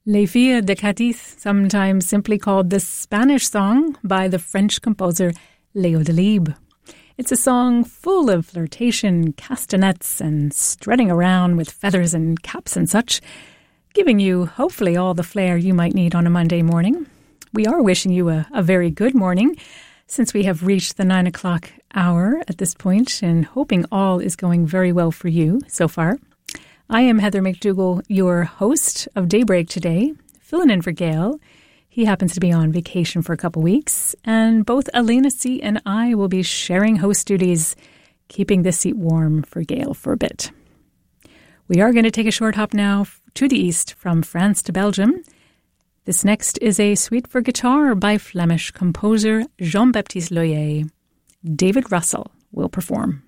Les Filles de Cadiz, sometimes simply called the Spanish song by the French composer Léo Delibes. It's a song full of flirtation, castanets, and strutting around with feathers and caps and such, giving you hopefully all the flair you might need on a Monday morning. We are wishing you a very good morning, since we have reached the 9 o'clock hour at this point, and hoping all is going very well for you so far. I am Heather McDougall, your host of Daybreak today, filling in for Gail. He happens to be on vacation for a couple weeks, and both Elena C. and I will be sharing host duties, keeping this seat warm for Gail for a bit. We are going to take a short hop now to the east from France to Belgium. This next is a suite for guitar by Flemish composer Jean-Baptiste Loyer. David Russell will perform.